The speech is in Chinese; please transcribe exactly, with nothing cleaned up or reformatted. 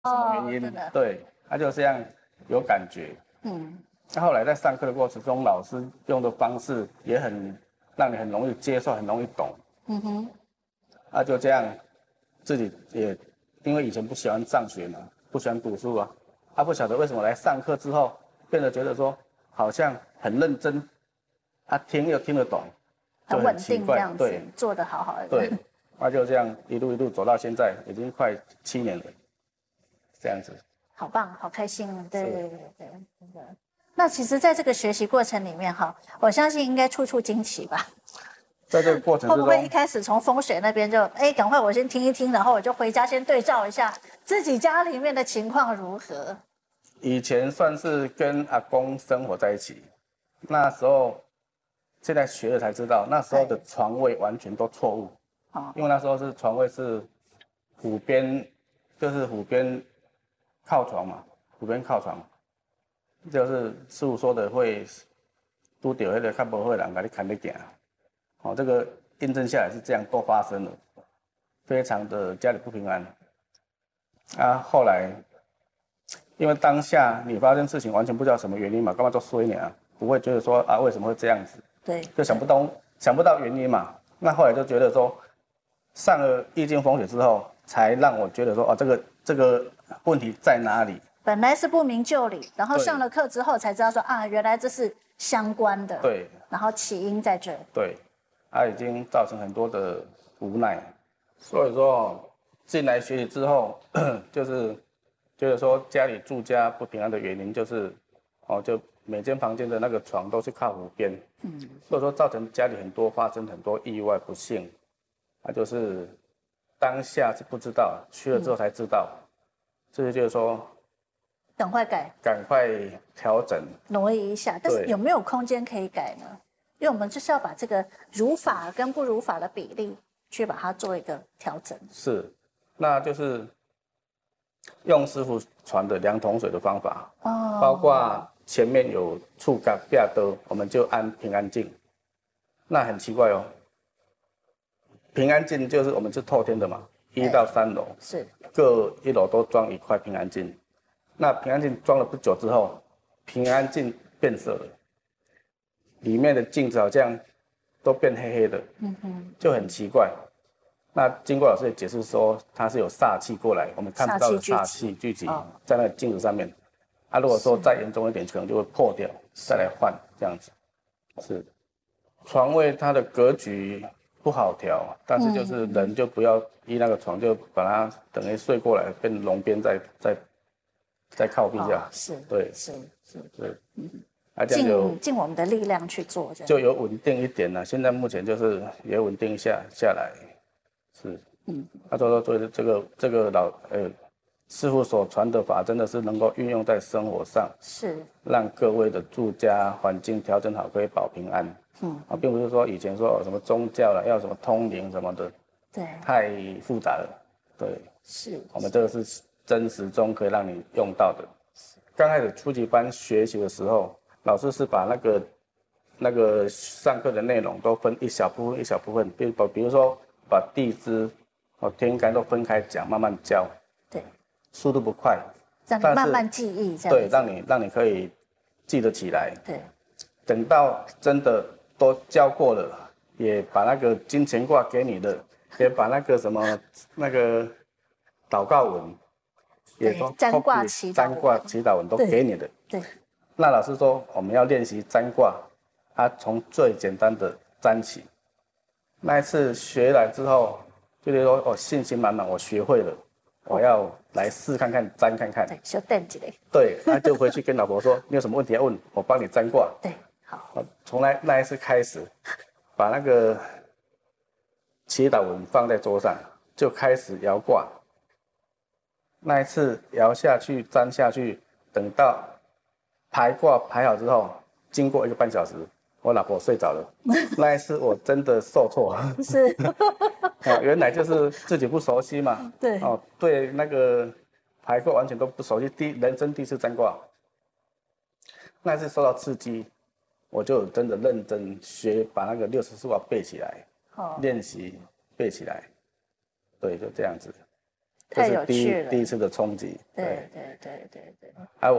什么原因？对，他就这样有感觉。嗯，那后来在上课的过程中，老师用的方式也很让你很容易接受，很容易懂。嗯哼，啊，就这样，自己也因为以前不喜欢上学嘛，不喜欢读书啊，他不晓得为什么来上课之后，变得觉得说好像很认真，他听又听得懂，就很稳奇怪， 定这样子， 对， 做得好好的。 对，那就这样一路一路走到现在，已经快七年了，这样子。 好棒，好开心啊！对对对对，真的。那其实，在这个学习过程里面哈，我相信应该处处惊奇吧。 在这个过程之中， 会不会一开始从风水那边就哎，赶快我先听一听，然后我就回家先对照一下自己家里面的情况如何？ 以前算是跟阿公生活在一起，那时候现在学了才知道，那时候的床位完全都错误。哦，因为那时候是床位是虎边，就是虎边靠床嘛，虎边靠床，就是师傅说的会拄到那个较无好的人给你砍你行。哦，这个印证下来是这样，都发生了，非常的家里不平安。啊，后来因为当下你发生事情完全不知道什么原因嘛，干嘛做衰你啊？不会觉得说啊为什么会这样子？ 对， 就想不通，想不到原因嘛。那后来就觉得说，上了易经风水之后，才让我觉得说，哦，这个这个问题在哪里？ 本来是不明就里，然后上了课之后才知道说啊，原来这是相关的。 对， 然后起因在这。 对，它已经造成很多的无奈，所以说进来学习之后，就是觉得说家里住家不平安的原因就是，哦，就每间房间的那个床都是靠湖边，嗯，所以说造成家里很多发生很多意外不幸，那就是当下是不知道，去了之后才知道，这就就是说赶快改， 赶快调整， 挪移一下，但是有没有空间可以改呢？因为我们就是要把这个如法跟不如法的比例去把它做一个调整。 是，那就是用师傅传的量桶水的方法，哦，包括前面有触感壁刀，我们就安平安镜。那很奇怪哦，平安镜就是我们是透天的嘛，一到三楼是各一楼都装一块平安镜。那平安镜装了不久之后，平安镜变色了，里面的镜子好像都变黑黑的，嗯哼，就很奇怪。那经过老师的解释说，它是有煞气过来，我们看不到的煞气聚集在那个镜子上面。啊，如果说再严重一点，可能就会破掉，再来换这样子。是，床位它的格局不好调，但是就是人就不要依那个床，就把它等于睡过来，变龙边再再再靠壁这样。 是， 对， 是是是，啊，这样就尽尽我们的力量去做， 就有稳定一点了。现在目前就是也稳定下下来。是，嗯，他说说，做这个这个老呃师傅所传的法，真的是能够运用在生活上， 是让各位的住家环境调整好，可以保平安。嗯，啊，并不是说以前说什么宗教了，要什么通灵什么的， 对， 太复杂了。对， 是我们这个是真实中可以让你用到的。刚开始初级班学习的时候，老师是把那个那个上课的内容都分一小部分一小部分，比如比如说。把地支、哦天干都分开讲，慢慢教， 对， 速度不快， 让你慢慢记忆，这样对，让你让你可以记得起来。 对， 等到真的都教过了，也把那个金钱卦给你的，也把那个什么那个祷告文，也都占卦祈祷占卦祈祷文都给你的。 对， 那老师说我们要练习占卦，他从最简单的占起。那一次学来之后，就觉得说，哦，信心满满，我学会了，我要来试看看，占看看。 对，小等几嘞。 对，他就回去跟老婆说，你有什么问题要问，我帮你占卦。 对，好。 从来那一次开始，把那个祈祷文放在桌上，就开始摇卦。那一次摇下去，占下去，等到排卦排好之后，经过一个半小时。我老婆睡着了，那一次我真的受挫。 是， 哦，原来就是自己不熟悉嘛。 对， 哦，对那个排卦完全都不熟悉，第人生第一次占卦，那一次受到刺激，我就真的认真学，把那个六十四卦背起来，练习背起来。对，就这样子。 太有趣了， 第一次的冲击。 对对对对对。 还有